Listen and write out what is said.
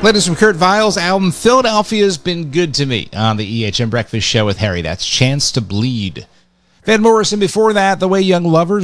Latest from Kurt Vile's album, Philadelphia's Been Good to Me, on the EHM Breakfast Show with Harry. That's Chance to Bleed. Van Morrison before that, The Way Young Lovers